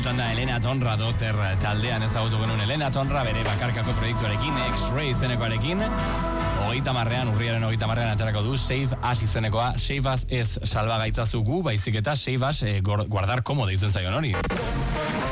bueltan da Elena Tonra Doter taldean ezagutu genuen Elena Tonra bere bakarkako proiektuarekin, X-Ray izenekoarekin. Urriaren 30 aterako du Save Us izenekoa. Save Us ez salbagaitzazu gu, baizik eta Save Us guardar komo deitzen zaion hori.